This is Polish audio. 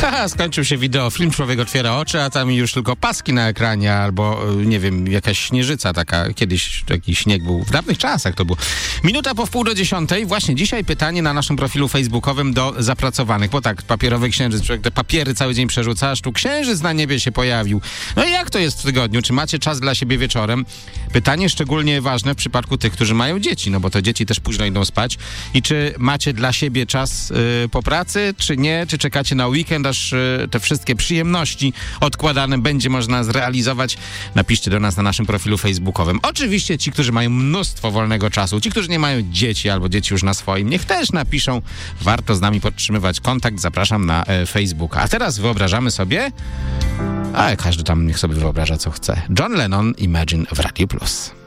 Skończył się wideofilm, człowiek otwiera oczy, a tam już tylko paski na ekranie albo, nie wiem, jakaś śnieżyca taka. Kiedyś taki śnieg był, w dawnych czasach to było. Minuta po 9:30. Właśnie dzisiaj pytanie na naszym profilu facebookowym do zapracowanych, bo tak, papierowy księżyc, człowiek te papiery cały dzień przerzuca, aż tu księżyc na niebie się pojawił. No i jak to jest w tygodniu? Czy macie czas dla siebie wieczorem? Pytanie szczególnie ważne w przypadku tych, którzy mają dzieci, no bo to dzieci też późno idą spać. I czy macie dla siebie czas po pracy, czy nie? Czy czekacie na weekend, aż te wszystkie przyjemności odkładane będzie można zrealizować? Napiszcie do nas na naszym profilu facebookowym. Oczywiście ci, którzy mają mnóstwo wolnego czasu, ci, którzy nie mają dzieci albo dzieci już na swoim, niech też napiszą. Warto z nami podtrzymywać kontakt. Zapraszam na Facebooka. A teraz wyobrażamy sobie, a każdy tam niech sobie wyobraża co chce. John Lennon, Imagine w Radiu Plus.